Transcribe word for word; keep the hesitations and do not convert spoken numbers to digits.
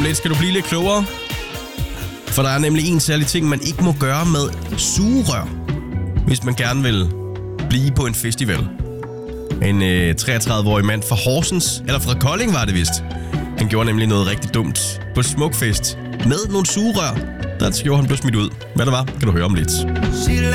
Om lidt skal du blive lidt klogere. For der er nemlig en særlig ting, man ikke må gøre med sugerør, hvis man gerne vil blive på en festival. En øh, treogtredive-årig mand fra Horsens, eller fra Kolding var det vist. Han gjorde nemlig noget rigtig dumt på Smukfest med nogle sugerør, der gjorde han blev smidt ud. Hvad det var, kan du høre om lidt.